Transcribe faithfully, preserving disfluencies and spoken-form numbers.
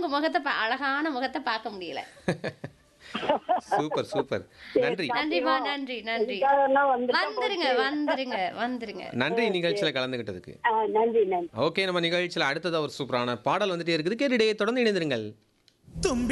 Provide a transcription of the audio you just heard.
உங்க முகத்தை பா- அழகான முகத்தை பார்க்க முடியல. Super super. நன்றி நன்றிமா, நன்றி நன்றி. இதுக்காகலாம் வந்துட்டா வந்துருங்க வந்துருங்க வந்துருங்க. நன்றி நிகழ்ச்சியில் கலந்துகிட்டதுக்கு. ஆ, நன்றி நன்றி. ஓகே, நம்ம நிகழ்ச்சியில் அடுத்ததா ஒரு சூப்பரான பாடல் வந்துட்டே இருக்குது. கேட்டுட்டே தொடர்ந்து இணைந்திருங்கள். தும்பி